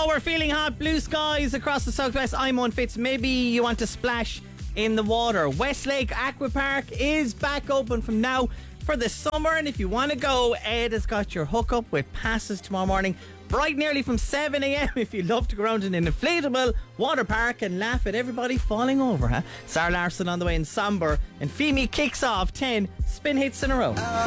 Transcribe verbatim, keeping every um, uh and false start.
Oh, we're feeling hot. Blue skies across the southwest. I'm on Fitz. Maybe you want to splash in the water. Westlake Aqua Park is back open from now for the summer, and if you want to go, Ed has got your hookup with passes tomorrow morning, bright and early from seven a.m. if you love to go around in an inflatable water park and laugh at everybody falling over, huh? Sarah Larson on the way in Somber, and Femi kicks off ten spin hits in a row.